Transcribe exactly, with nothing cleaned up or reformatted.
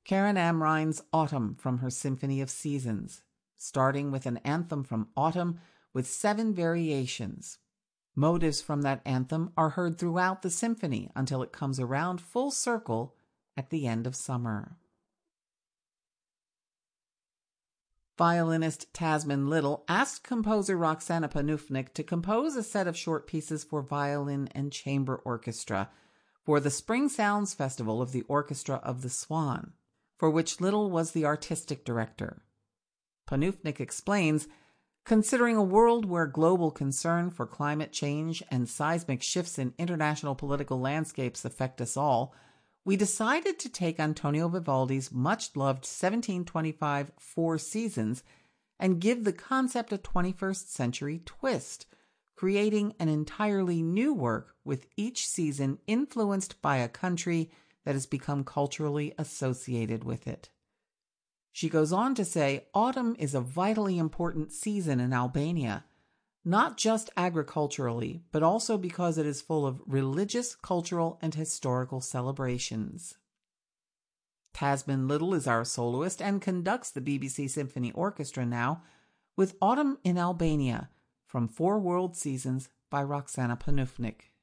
Karen Amrine's Autumn from her Symphony of Seasons, starting with an anthem from Autumn with seven variations. Motives from that anthem are heard throughout the symphony until it comes around full circle at the end of summer. Violinist Tasman Little asked composer Roxana Panufnik to compose a set of short pieces for violin and chamber orchestra for the Spring Sounds Festival of the Orchestra of the Swan, for which Little was the artistic director. Panufnik explains, considering a world where global concern for climate change and seismic shifts in international political landscapes affect us all, we decided to take Antonio Vivaldi's much-loved seventeen twenty-five Four Seasons and give the concept a twenty-first century twist, creating an entirely new work with each season influenced by a country that has become culturally associated with it. She goes on to say, autumn is a vitally important season in Albania, not just agriculturally, but also because it is full of religious, cultural, and historical celebrations. Tasman Little is our soloist and conducts the B B C Symphony Orchestra now with Autumn in Albania from Four World Seasons by Roxana Panufnik.